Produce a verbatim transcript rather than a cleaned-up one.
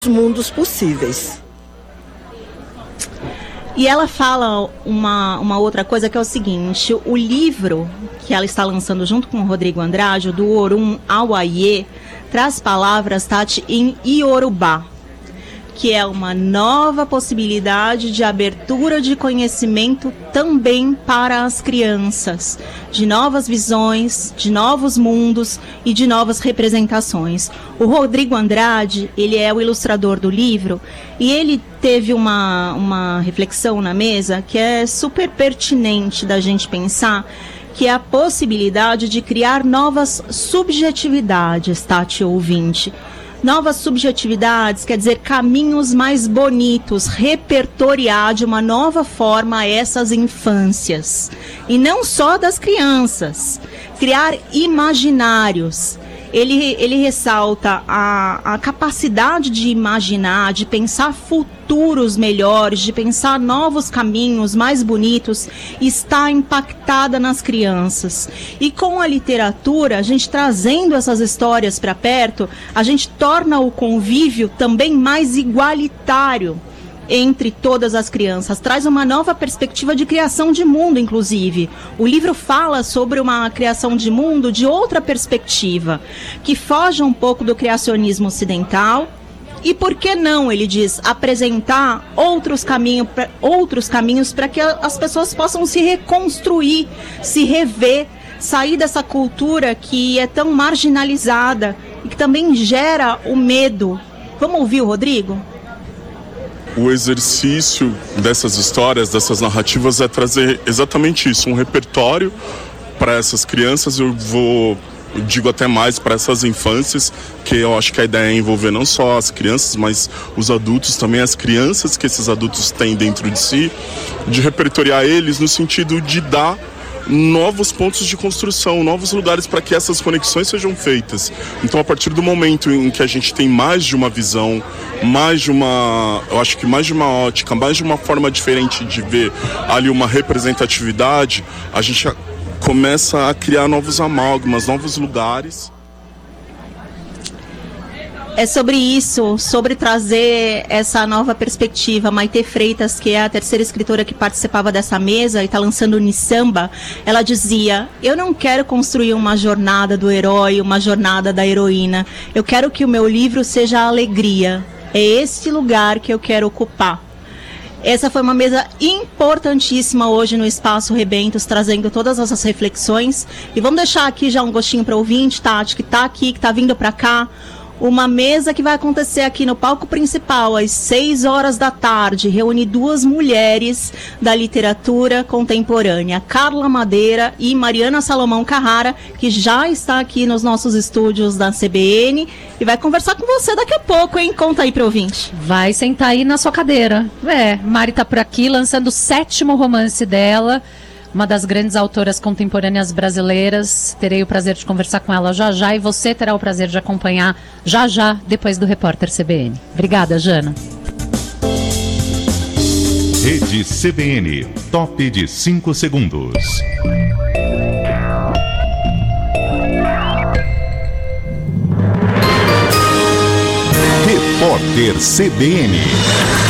mundos possíveis. E ela fala uma, uma outra coisa que é o seguinte: o livro que ela está lançando junto com o Rodrigo Andrade, do Orun Awaye, traz palavras, Tati, em Iorubá, que é uma nova possibilidade de abertura de conhecimento também para as crianças, de novas visões, de novos mundos e de novas representações. O Rodrigo Andrade, ele é o ilustrador do livro, e ele teve uma, uma reflexão na mesa que é super pertinente da gente pensar, que é a possibilidade de criar novas subjetividades, Tati ouvinte. Novas subjetividades, quer dizer, caminhos mais bonitos, repertoriar de uma nova forma essas infâncias. E não só das crianças, criar imaginários. Ele, ele ressalta a, a capacidade de imaginar, de pensar futuros melhores, de pensar novos caminhos mais bonitos, está impactada nas crianças. E com a literatura, a gente trazendo essas histórias para perto, a gente torna o convívio também mais igualitário entre todas as crianças, traz uma nova perspectiva de criação de mundo, inclusive. O livro fala sobre uma criação de mundo de outra perspectiva, que foge um pouco do criacionismo ocidental. E por que não, ele diz, apresentar outros, caminho, outros caminhos para que as pessoas possam se reconstruir, se rever, sair dessa cultura que é tão marginalizada e que também gera o medo. Vamos ouvir o Rodrigo? O exercício dessas histórias, dessas narrativas, é trazer exatamente isso, um repertório para essas crianças. Eu vou, eu digo até mais, para essas infâncias, que eu acho que a ideia é envolver não só as crianças, mas os adultos também, as crianças que esses adultos têm dentro de si, de repertoriar eles no sentido de dar novos pontos de construção, novos lugares para que essas conexões sejam feitas. Então, a partir do momento em que a gente tem mais de uma visão, mais de uma, eu acho que mais de uma ótica, mais de uma forma diferente de ver ali uma representatividade, a gente começa a criar novos amálgamas, novos lugares. É sobre isso, sobre trazer essa nova perspectiva. Maite Freitas, que é a terceira escritora que participava dessa mesa e está lançando o Unisamba, ela dizia: eu não quero construir uma jornada do herói, uma jornada da heroína. Eu quero que o meu livro seja a alegria. É esse lugar que eu quero ocupar. Essa foi uma mesa importantíssima hoje no Espaço Rebentos, trazendo todas essas reflexões. E vamos deixar aqui já um gostinho para o ouvinte, Tati, que está aqui, que está vindo para cá. Uma mesa que vai acontecer aqui no palco principal às seis horas da tarde. Reúne duas mulheres da literatura contemporânea, Carla Madeira e Mariana Salomão Carrara, que já está aqui nos nossos estúdios da C B N e vai conversar com você daqui a pouco, hein? Conta aí para o ouvinte. Vai sentar aí na sua cadeira. É, Mari tá por aqui lançando o sétimo romance dela. Uma das grandes autoras contemporâneas brasileiras. Terei o prazer de conversar com ela já já e você terá o prazer de acompanhar já já, depois do Repórter C B N. Obrigada, Jana. Rede C B N, top de cinco segundos. Repórter C B N.